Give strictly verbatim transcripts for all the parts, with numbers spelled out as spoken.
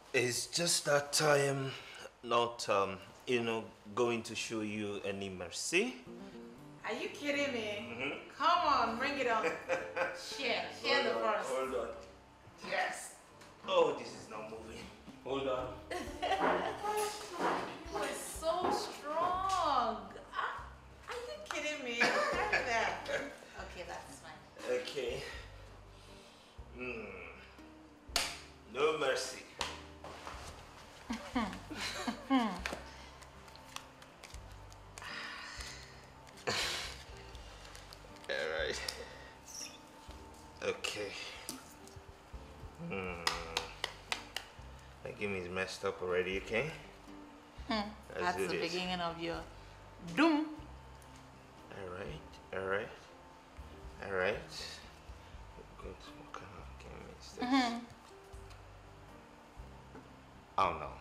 It's just that I am not, um, you know, going to show you any mercy. Are you kidding me? Mm-hmm. Come on, bring it on. Share, share the on, first. Hold on. Yes. Oh, this is not moving. Hold on. You are so strong. Ah, are you kidding me? Carry that. Okay, that's fine. Okay. Mm. No mercy. All right. Okay. Hmm. My game is messed up already, okay? Hmm. Let's That's do the this. beginning of your doom. Alright, alright, alright. Good. What kind of game is this? Mm-hmm. Oh no.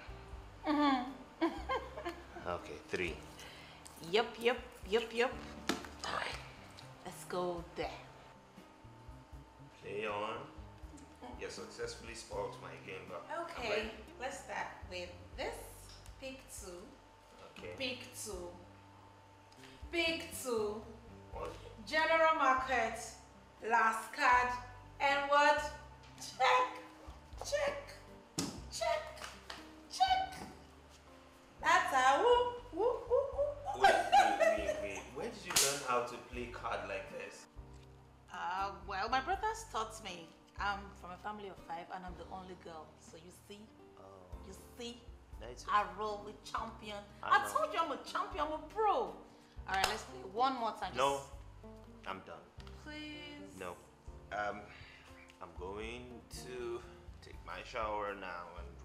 Mm-hmm. Okay, three. Yup, yup, yup, yup. Alright. Let's go there. Play on. You successfully spoiled my game, but Okay, let's start with this. Pick two. Okay. Pick two. Pick two. What? General market. Last card. And what? Check. Check. Check. Check. That's how. Woo, woo, woo, woo. Wait, wait, wait, wait. Where did you learn how to play card like this? Uh, well, my brothers taught me. I'm from a family of five and I'm the only girl. So you see, Oh. you see, Nice. I roll with champion. I I, know. told you I'm a champion, I'm a pro. All right, let's play one more time. No, Just I'm done. please. No. Um, I'm going to take my shower now and